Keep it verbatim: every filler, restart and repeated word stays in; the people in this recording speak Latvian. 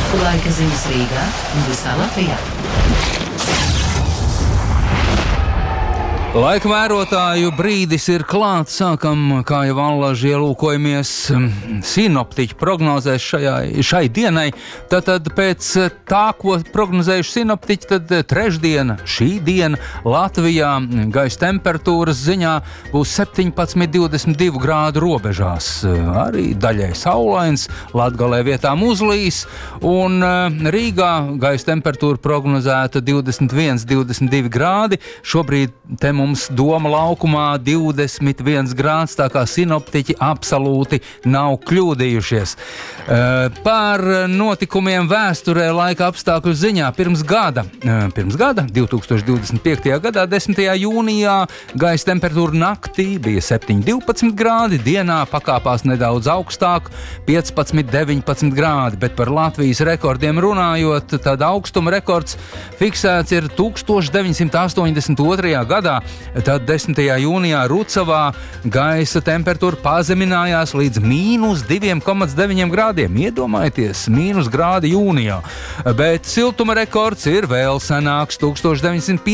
Laika ziņas Rīgā un visā Latvijā. Laika vērotāju brīdis ir klāts. Sākam, kā jau allaži ielūkojamies sinoptiķu prognozēs šajā, šai dienai. Tātad pēc tā, ko prognozējuši sinoptiķi, tad trešdiena, šī diena Latvijā gaisa temperatūras ziņā būs septiņpadsmit divdesmit divi grādu robežās. Arī daļai saulains, Latgalē vietām uzlīs, un Rīgā gaisa temperatūra prognozēta divdesmit viens divdesmit divi grādi. Šobrīd te mums Doma laukumā divdesmit viens grāds, tā kā sinoptiķi absolūti nav kļūdījušies. Par notikumiem vēsturē laika apstākļu ziņā pirms gada, pirms gada, divtūkstoš divdesmit piektajā gadā, desmitajā jūnijā, gaisa temperatūra naktī bija septiņi divpadsmit grādi, dienā pakāpās nedaudz augstāk, piecpadsmit deviņpadsmit grādi, bet par Latvijas rekordiem runājot, tad augstuma rekords fiksēts ir tūkstoš deviņsimt astoņdesmit otrajā gadā. Tad desmitajā jūnijā Rucavā gaisa temperatūra pazeminājās līdz mīnus divi komats deviņi grādiem. Iedomājieties, mīnus grādi jūnijā. Bet siltuma rekords ir vēl senāks, tūkstoš deviņsimt